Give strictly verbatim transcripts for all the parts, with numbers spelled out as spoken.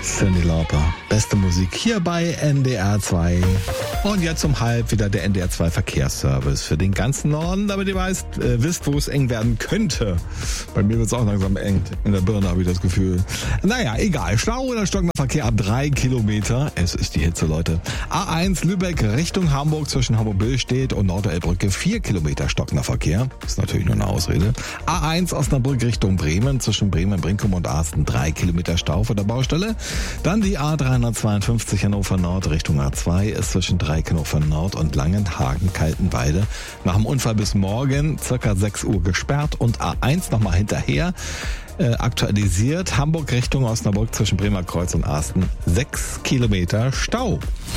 Cyndi Lauper. Beste Musik hier bei N D R zwei. Und jetzt um halb wieder der N D R zwei Verkehrsservice für den ganzen Norden, damit ihr weißt, äh, wisst, wo es eng werden könnte. Bei mir wird es auch langsam eng. In der Birne habe ich das Gefühl. Naja, egal. Stau oder stockender Verkehr ab drei Kilometer. Es ist die Hitze, Leute. A eins Lübeck Richtung Hamburg zwischen Hamburg-Billstedt und Nord-Elbbrücke vier Kilometer stockender Verkehr. Ist natürlich nur eine Ausrede. A eins Osnabrück Richtung Bremen zwischen Bremen, Brinkum und Arsten drei Kilometer Stau vor der Baustelle. Dann die A dreihundertzweiundfünfzig Hannover Nord Richtung A zwei ist zwischen Hannover Nord und Langenhagen-Kaltenweide nach dem Unfall bis morgen circa sechs Uhr gesperrt und A eins nochmal hinterher äh, aktualisiert. Hamburg Richtung Osnabrück zwischen Bremer Kreuz und Arsten sechs Kilometer Stau.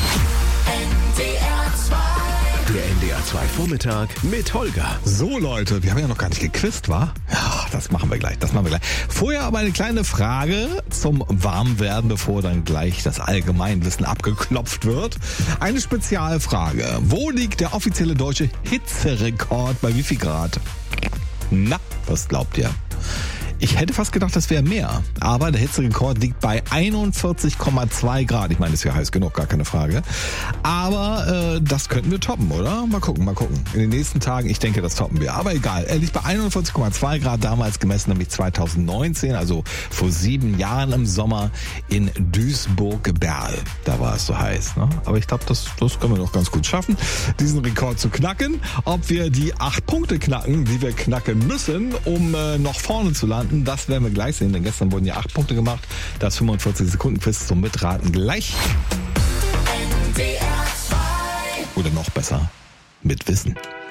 Der N D R zwei Vormittag mit Holger. So Leute, wir haben ja noch gar nicht gequizt, wa? Ja, das machen wir gleich, das machen wir gleich. Vorher aber eine kleine Frage zum Warmwerden, bevor dann gleich das Allgemeinwissen abgeklopft wird. Eine Spezialfrage. Wo liegt der offizielle deutsche Hitzerekord bei wie viel Grad? Na, was glaubt ihr? Ich hätte fast gedacht, das wäre mehr. Aber der Hitzerekord liegt bei einundvierzig Komma zwei Grad. Ich meine, das ist ja heiß genug, gar keine Frage. Aber äh, das könnten wir toppen, oder? Mal gucken, mal gucken. In den nächsten Tagen, ich denke, das toppen wir. Aber egal, er liegt bei einundvierzig Komma zwei Grad, damals gemessen, nämlich zweitausendneunzehn, also vor sieben Jahren im Sommer in Duisburg-Berl. Da war es so heiß, ne? Aber ich glaube, das, das können wir doch ganz gut schaffen, diesen Rekord zu knacken. Ob wir die acht Punkte knacken, die wir knacken müssen, um äh, noch vorne zu landen, das werden wir gleich sehen, denn gestern wurden ja acht Punkte gemacht. Das fünfundvierzig Sekunden Quiz zum Mitraten gleich. N D R zwei. Oder noch besser, mit Wissen.